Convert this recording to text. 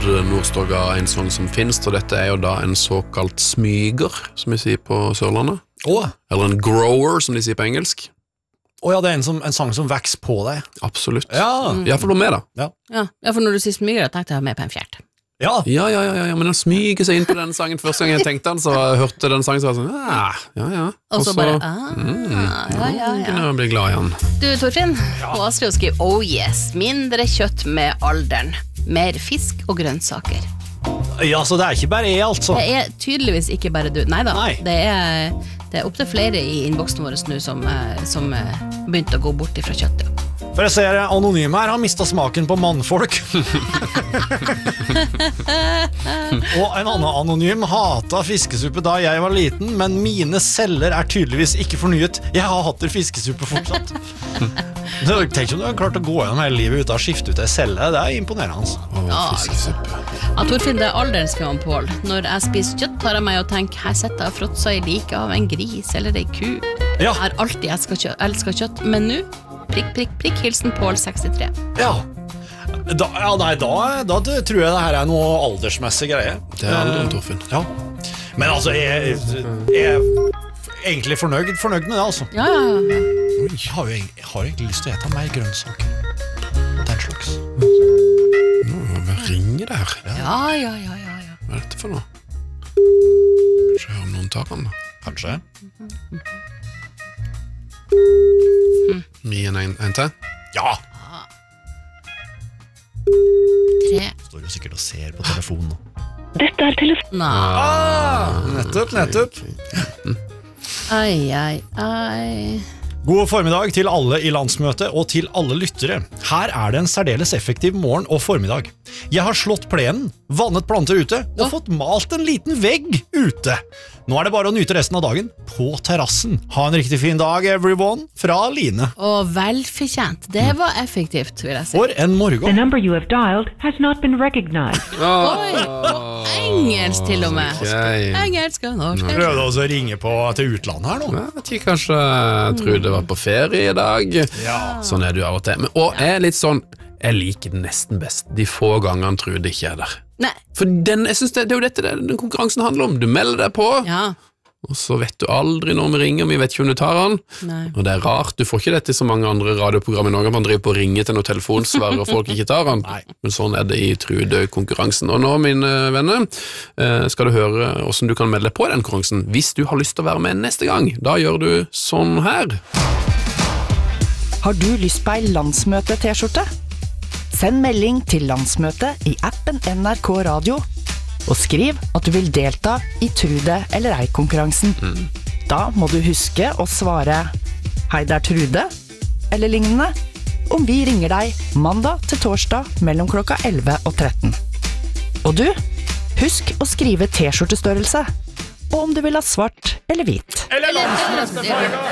Nordstoga en sånn som finnes, og dette jo da en såkalt smyger, som vi sier på Sørlandet. Eller en grower, som de sier på engelsk. Ja, det en sang som vokser på deg. Absolutt. Ja. I hvert fall med da. Ja, for når du sier smyger, da tenkte jeg mer på en fjert. Ja, men den smyger seg inn på den sangen. Første gang jeg tenkte den, så hørte jeg den sangen, så var jeg sånn, Og så bare, kunne jeg bli glad igjen. Du, Torfinn, på Astrid skriver, oh yes, mindre kjøtt med alderen, mer fisk og grønnsaker. Ja, så det ikke bare jeg, altså. Det tydeligvis ikke bare du. Neida, Nei. det opp til flere i innboksen vår nå som begynte å gå bort ifra kjøttet. For jeg ser anonym her har mistet smaken på mannfolk. Og en annen anonym hatet fiskesuppe da jeg var liten, men mine celler tydeligvis ikke fornyet. Jeg har hatt fiskesuppe fortsatt. Tenk om du har klart å gå gjennom hele livet uten å skifte ut en celle. Det imponerende. Fiskesuppe. Ja, Torfinn, det alderen skal han Pål. Når jeg spiser kjøtt, tar jeg meg og tenker, her sitter jeg og fråtser i like av en gris eller en ku. Jeg har alltid elsket kjøtt, men nå prikk, hilsen Pål 63. Ja. Da tror jeg det her noe aldersmessig greie. Det alderen, Torfinn. Ja. Men altså, jeg egentlig fornøyd med det, altså. Ja. Jeg har egentlig lyst til å ete mer grønnsaker. Den slags. Hva ringer det her? Ja. Hva dette for noe? Kanskje jeg hører noen tar den da? Kanskje. Mien en til? Ja! 3. Står jo sikkert og ser på telefonen. Dette telefon. Nettopp. Ai. God formiddag til alle i landsmøtet og til alle lyttere. Her det en særdeles effektiv morgen og formiddag. Jeg har slått plenen, vannet planter ute og fått malt en liten vegg ute. Nå det bare å nyte resten av dagen på terrassen. Ha en riktig fin dag, everyone, fra Line. Og velfortjent. Det var effektivt, vil jeg si. For en morgen. The number you have dialed has not been recognized. Oi, engelsk til og med. Okay. Engelsk og norsk. Prøvde også å ringe til utlandet her nå. Jeg vet ikke, kanskje jeg tror det var på ferie i dag. Ja. Sånn det jo av og til. Og jeg litt sånn, jeg liker det nesten best de få gangene tror det ikke der. Nei. For jeg synes det jo dette den konkurransen handler om. Du melder deg på, og så vet du aldri når vi ringer, vi vet ikke om du tar den. Nei. Og det rart, du får ikke dette i så mange andre radioprogram i Norge, man driver på å ringe til noen telefonsvar, og folk ikke tar den. Men sånn det i Trude-konkurransen. Og nå, mine venner, skal du høre hvordan du kan melde deg på den konkurransen. Hvis du har lyst til å være med neste gang, da gjør du sånn her. Har du lyst på en landsmøte-t-skjorte? Send melding til landsmøtet i appen NRK Radio, og skriv at du vil delta i Trude eller ei-konkurransen. Da må du huske å svare «Hei, det Trude», eller lignende, om vi ringer deg mandag til torsdag mellom klokka 11 og 13. Og du, husk å skrive t-skjortestørrelse, og om du vil ha svart eller hvit. Eller landsmøtefarga!